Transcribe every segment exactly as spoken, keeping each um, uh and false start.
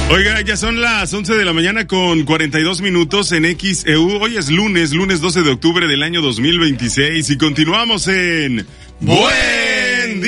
Oiga, ya son las once de la mañana con cuarenta y dos minutos en X E U. Hoy es lunes, lunes doce de octubre del año dos mil veintiséis y continuamos en Buen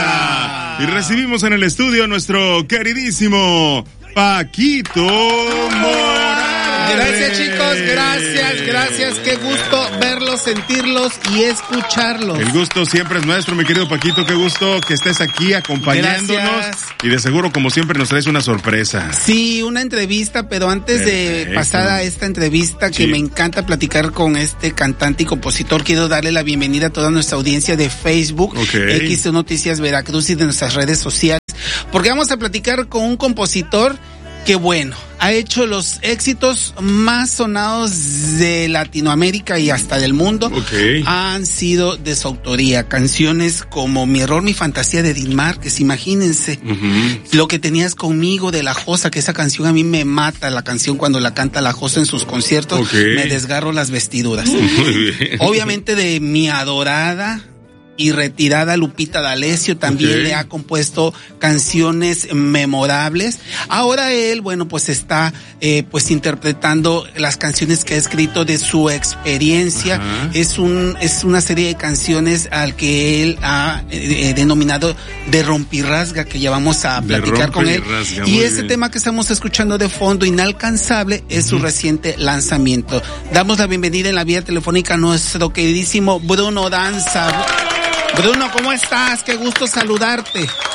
Día. Y recibimos en el estudio a nuestro queridísimo Paquito Morales. Gracias, chicos, gracias, gracias. Qué gusto verlos, sentirlos y escucharlos. El gusto siempre es nuestro, mi querido Paquito. Qué gusto que estés aquí acompañándonos. Gracias. Y de seguro, como siempre, nos traes una sorpresa. Sí, una entrevista, pero antes Perfecto. de pasar a esta entrevista, que sí. me encanta platicar con este cantante y compositor, quiero darle la bienvenida a toda nuestra audiencia de Facebook, okay. X E U Noticias Veracruz y de nuestras redes sociales, porque vamos a platicar con un compositor que, bueno, ha hecho los éxitos más sonados de Latinoamérica y hasta del mundo. Okay. Han sido de su autoría. Canciones como Mi Error, Mi Fantasía de Edith Márquez, imagínense. Uh-huh. Lo que tenías conmigo de La Josa, que esa canción a mí me mata, la canción cuando la canta La Josa en sus conciertos. Okay. Me desgarro las vestiduras. Muy bien. Obviamente de Mi Adorada y retirada Lupita D'Alessio también okay. le ha compuesto canciones memorables. Ahora él, bueno, pues está eh, pues interpretando las canciones que ha escrito de su experiencia. Ajá. Es un es una serie de canciones al que él ha eh, denominado de rompirrasga, que ya vamos a platicar con él. Y, y ese bien. tema que estamos escuchando de fondo, Inalcanzable, es uh-huh. su reciente lanzamiento. Damos la bienvenida en la vía telefónica a nuestro queridísimo Bruno Danza. Bruno, ¿cómo estás? Qué gusto saludarte.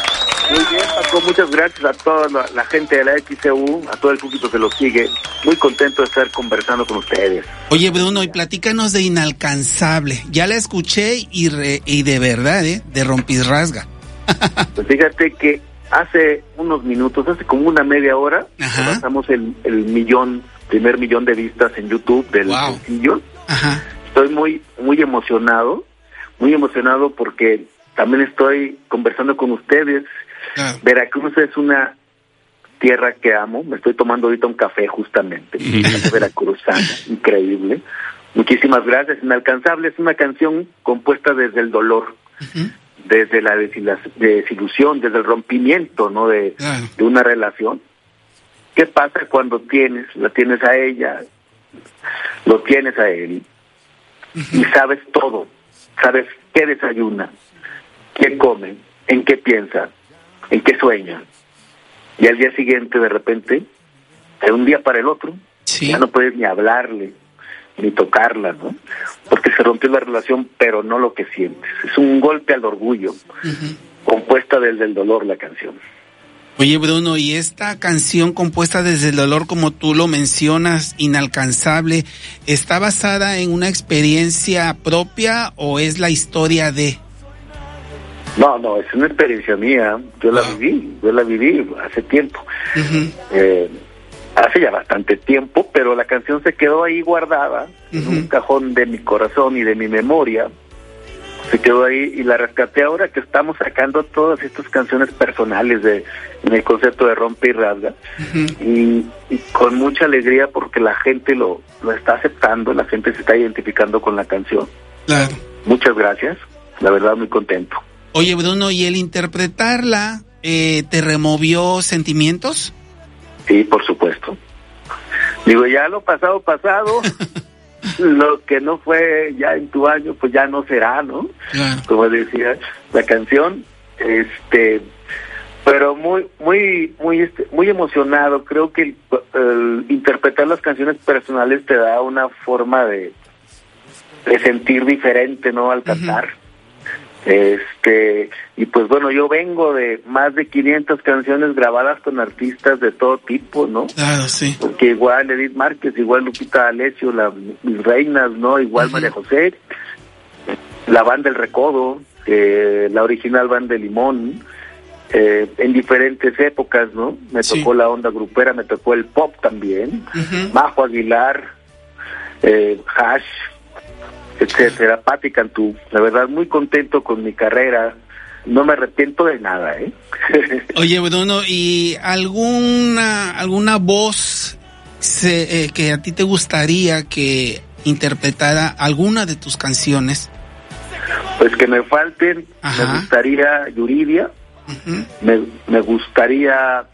Muy bien, Paco, muchas gracias a toda la, la gente de la X E U, a todo el público que lo sigue. Muy contento de estar conversando con ustedes. Oye, Bruno, y platícanos de Inalcanzable. Ya la escuché y, re, y de verdad, ¿eh? De rompirrasga. Pues fíjate que hace unos minutos, hace como una media hora, pasamos el, el millón, primer millón de vistas en YouTube del wow. sencillo. Ajá. Estoy muy, muy emocionado. Muy emocionado porque también estoy conversando con ustedes. Claro. Veracruz es una tierra que amo. Me estoy tomando ahorita un café justamente. Veracruzana, increíble. Muchísimas gracias. Inalcanzable es una canción compuesta desde el dolor, uh-huh. desde la desilusión, desde el rompimiento, ¿no? De, claro. de una relación. ¿Qué pasa cuando tienes, la tienes a ella, lo tienes a él, uh-huh. y sabes todo? Sabes qué desayuna, qué come, en qué piensa, en qué sueña. Y al día siguiente, de repente, de un día para el otro, sí. ya no puedes ni hablarle, ni tocarla, ¿no? Porque se rompió la relación, pero no lo que sientes. Es un golpe al orgullo, uh-huh. compuesta desde el dolor la canción. Oye, Bruno, ¿y esta canción compuesta desde el dolor, como tú lo mencionas, Inalcanzable, está basada en una experiencia propia o es la historia de...? No, no, es una experiencia mía. Yo la wow. viví, yo la viví hace tiempo. Uh-huh. Eh, hace ya bastante tiempo, pero la canción se quedó ahí guardada uh-huh. en un cajón de mi corazón y de mi memoria. Se quedó ahí y la rescaté ahora que estamos sacando todas estas canciones personales de en el concepto de Rompe y Rasga. Uh-huh. y, y con mucha alegría porque la gente lo, lo está aceptando, la gente se está identificando con la canción. Claro. Muchas gracias, la verdad muy contento. Oye, Bruno, ¿y el interpretarla eh, te removió sentimientos? Sí, por supuesto. Digo, ya lo pasado, pasado... Lo que no fue ya en tu año, pues ya no será, ¿no? Claro. Como decía la canción, este, pero muy, muy, muy, este, muy emocionado. Creo que el, el interpretar las canciones personales te da una forma de, de sentir diferente, ¿no? Al cantar. Uh-huh. Este, y pues bueno, yo vengo de más de quinientas canciones grabadas con artistas de todo tipo, ¿no? Claro, sí. Porque igual Edith Márquez, igual Lupita D'Alessio, las mis reinas, ¿no? Igual uh-huh. María José, la banda El Recodo, eh, la original banda de Limón, eh, en diferentes épocas, ¿no? Me sí. tocó la onda grupera, me tocó el pop también, uh-huh. Majo Aguilar, eh, Hash, etcétera, Patti Cantú. La verdad, muy contento con mi carrera. No me arrepiento de nada, ¿eh? Oye, Bruno, ¿y alguna alguna voz se, eh, que a ti te gustaría que interpretara alguna de tus canciones? Pues que me falten. Ajá. Me gustaría Yuridia, uh-huh. me, me gustaría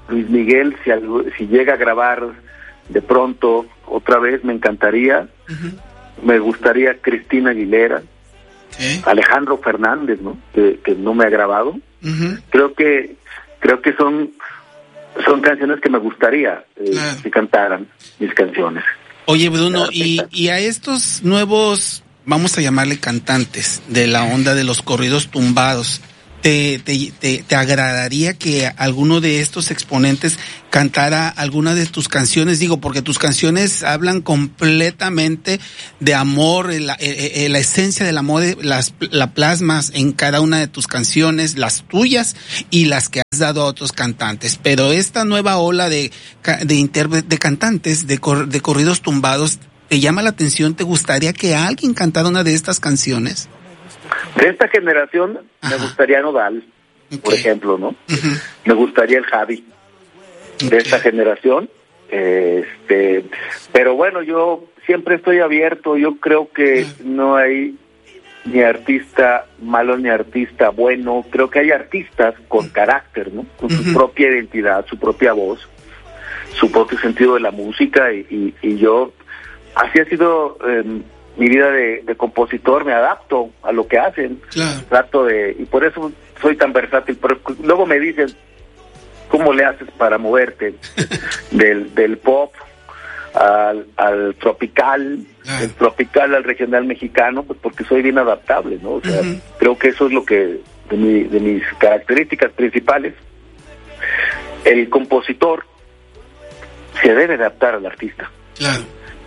Luis Miguel, si, algo, si llega a grabar de pronto otra vez, me encantaría. Uh-huh. Me gustaría Cristina Aguilera, ¿Eh? Alejandro Fernández, ¿no? Que, que no me ha grabado. Uh-huh. Creo que creo que son son canciones que me gustaría eh, claro. que cantaran mis canciones. Oye, Bruno, y, y a estos nuevos, vamos a llamarle cantantes, de la onda de los corridos tumbados, ¿te, te, te, te agradaría que alguno de estos exponentes cantara alguna de tus canciones? Digo, porque tus canciones hablan completamente de amor, la, eh, eh, la esencia del amor, las, la plasmas en cada una de tus canciones, las tuyas y las que has dado a otros cantantes. Pero esta nueva ola de, de, interpre- de cantantes, de, cor- de corridos tumbados, ¿te llama la atención? ¿Te gustaría que alguien cantara una de estas canciones? De esta generación, Ajá. me gustaría Nodal, okay. por ejemplo, ¿no? Uh-huh. Me gustaría el Javi, okay. de esta generación. Este, pero bueno, yo siempre estoy abierto. Yo creo que uh-huh. no hay ni artista malo ni artista bueno. Creo que hay artistas con uh-huh. carácter, ¿no? Con uh-huh. su propia identidad, su propia voz, su propio sentido de la música. Y, y, y yo, así ha sido... Eh, mi vida de, de compositor, me adapto a lo que hacen, claro. trato de, y por eso soy tan versátil, pero luego me dicen, ¿cómo le haces para moverte del, del pop al, al tropical, claro. del tropical al regional mexicano? Pues porque soy bien adaptable, ¿no? O sea, uh-huh. creo que eso es lo que, de, mi, de mis características principales. El compositor se debe adaptar al artista. Claro.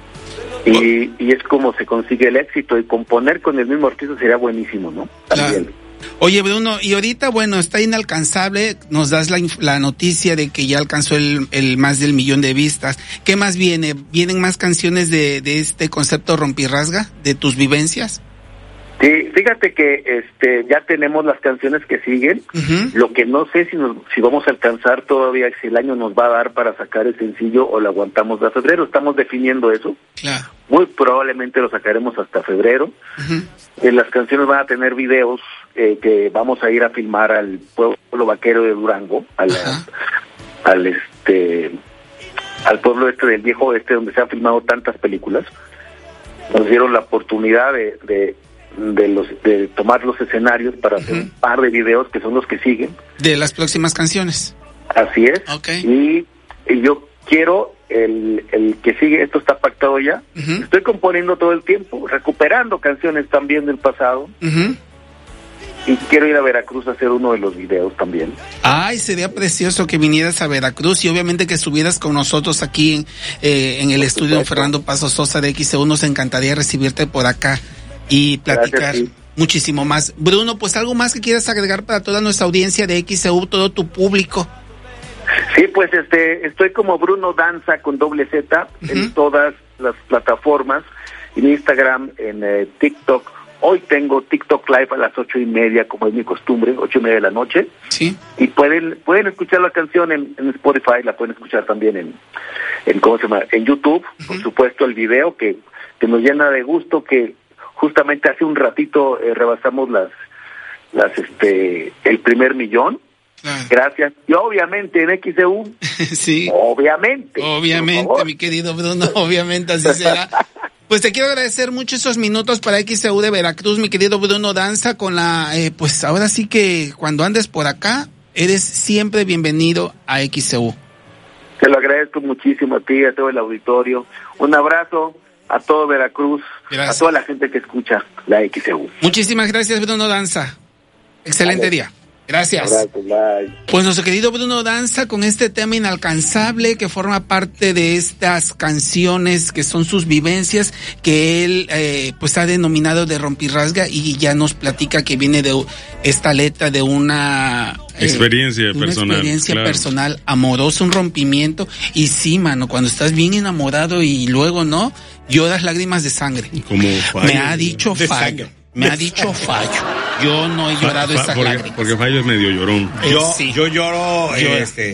Y, y es como se consigue el éxito, y componer con el mismo artista sería buenísimo, ¿no? También. Claro. Oye, Bruno, y ahorita, bueno, está Inalcanzable, nos das la, la noticia de que ya alcanzó el, el más del millón de vistas. ¿Qué más viene? ¿Vienen más canciones de, de este concepto Rompirrasga, de tus vivencias? Sí, fíjate que este ya tenemos las canciones que siguen. Uh-huh. Lo que no sé si nos, si vamos a alcanzar todavía, si el año nos va a dar para sacar el sencillo o lo aguantamos hasta febrero. Estamos definiendo eso. Claro. Muy probablemente lo sacaremos hasta febrero. Uh-huh. Eh, las canciones van a tener videos eh, que vamos a ir a filmar al pueblo vaquero de Durango, al, uh-huh. al este al pueblo este del viejo oeste, donde se han filmado tantas películas. Nos dieron la oportunidad de, de de los de tomar los escenarios para uh-huh. hacer un par de videos que son los que siguen de las próximas canciones. Así es. Okay. Y, y yo quiero el el que sigue, esto está pactado ya. Uh-huh. Estoy componiendo todo el tiempo, recuperando canciones también del pasado. Uh-huh. Y quiero ir a Veracruz a hacer uno de los videos también. Ay, sería precioso que vinieras a Veracruz y obviamente que estuvieras con nosotros aquí en, eh, en el por estudio de Fernando Paso Sosa de X C U. Nos encantaría recibirte por acá y platicar Gracias, sí. muchísimo más. Bruno, pues algo más que quieras agregar para toda nuestra audiencia de X C U, todo tu público. Sí, pues este estoy como Bruno Danza con doble Z uh-huh. en todas las plataformas, en Instagram, en eh, TikTok. Hoy tengo TikTok Live a las ocho y media, como es mi costumbre, ocho y media de la noche. Sí. Y pueden pueden escuchar la canción en, en Spotify, la pueden escuchar también en, en ¿cómo se llama? En YouTube. Uh-huh. Por supuesto, el video que, que nos llena de gusto, que justamente hace un ratito eh, rebasamos las, las, este, el primer millón. Ah. Gracias. Y obviamente en X C U. Sí. Obviamente. Obviamente, mi querido Bruno, obviamente así será. Pues te quiero agradecer mucho esos minutos para X C U de Veracruz, mi querido Bruno Danza, con la, eh, pues ahora sí que cuando andes por acá, eres siempre bienvenido a X C U. Te lo agradezco muchísimo a ti, a todo el auditorio. Un abrazo a todo Veracruz, gracias. A toda la gente que escucha la X C U. Muchísimas gracias, Bruno Danza. Excelente Vale. día. Gracias. Abrazo, bye. Pues nuestro querido Bruno Danza con este tema Inalcanzable que forma parte de estas canciones que son sus vivencias que él eh, pues ha denominado de Rompirrasga y ya nos platica que viene de esta letra de una eh, experiencia una personal, experiencia claro. personal amorosa, un rompimiento y sí, mano, cuando estás bien enamorado y luego no lloras lágrimas de sangre. Como fallo. Me ha dicho fallo. Me ha dicho fallo. Yo no he llorado fa, fa, esa porque, lágrima. Porque fallo es medio llorón. Yo, sí. yo lloro, Llora. este,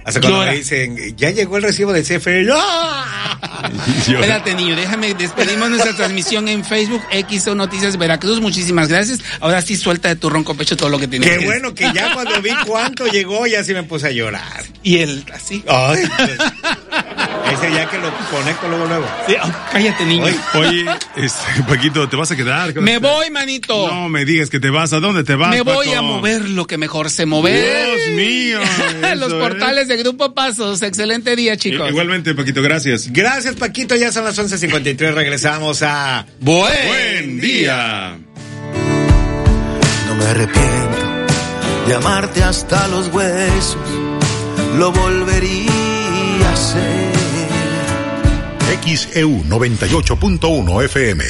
Hasta cuando me dicen, ya llegó el recibo del C F E. ¡Ah! Espérate, niño, déjame, despedimos nuestra transmisión en Facebook, X O Noticias Veracruz. Muchísimas gracias. Ahora sí suelta de tu ronco pecho todo lo que tienes. Qué bueno que ya cuando vi cuánto llegó, ya sí me puse a llorar. Y él, así. Ay, pues, ese ya que lo conecto luego, luego. Sí, oh, cállate, niño. Oye, oye este, Paquito, ¿te vas a quedar? Me te... voy, manito. No me digas que te vas. ¿A dónde te vas, Me voy Paco? a mover lo que mejor sé mover. Dios mío. Los portales es. de Grupo Pasos. Excelente día, chicos. Igualmente, Paquito, gracias. Gracias, Paquito. Ya son las once cincuenta y tres. Regresamos a Buen, Buen día. No me arrepiento de amarte hasta los huesos. Lo volvería a hacer. X E U noventa y ocho punto uno F M.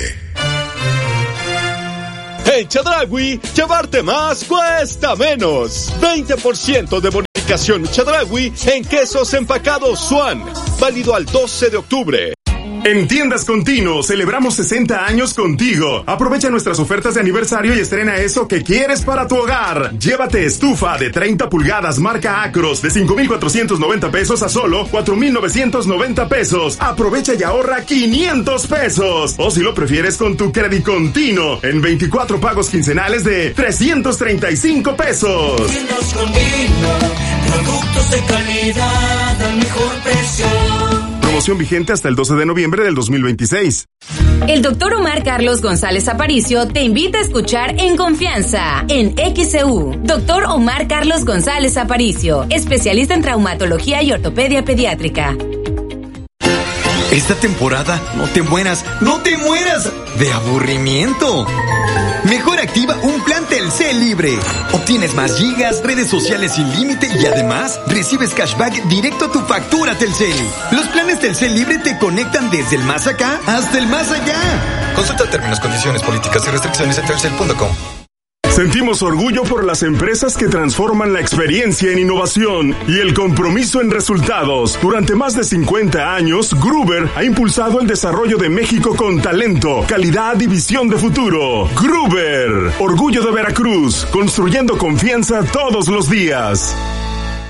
En Chedraui, llevarte más cuesta menos. veinte por ciento de bonificación Chedraui en quesos empacados Swan. Válido al doce de octubre. En Tiendas Continuo celebramos sesenta años contigo. Aprovecha nuestras ofertas de aniversario y estrena eso que quieres para tu hogar. Llévate estufa de treinta pulgadas marca Acros de cinco mil cuatrocientos noventa pesos a solo cuatro mil novecientos noventa pesos. Aprovecha y ahorra quinientos pesos. O si lo prefieres con tu Crédito Continuo en veinticuatro pagos quincenales de trescientos treinta y cinco pesos. Tiendas Continuo, productos de calidad al mejor precio. Promoción vigente hasta el doce de noviembre del dos mil veintiséis. El doctor Omar Carlos González Aparicio te invita a escuchar En Confianza en X E U. Doctor Omar Carlos González Aparicio, especialista en traumatología y ortopedia pediátrica. Esta temporada no te mueras, no te mueras de aburrimiento. Mejor activa un plan Telcel libre. Obtienes más gigas, redes sociales sin límite y además recibes cashback directo a tu factura Telcel. Los planes Telcel libre te conectan desde el más acá hasta el más allá. Consulta términos, condiciones, políticas y restricciones en telcel punto com. Sentimos orgullo por las empresas que transforman la experiencia en innovación y el compromiso en resultados. Durante más de cincuenta años, Gruber ha impulsado el desarrollo de México con talento, calidad y visión de futuro. Gruber, orgullo de Veracruz, construyendo confianza todos los días.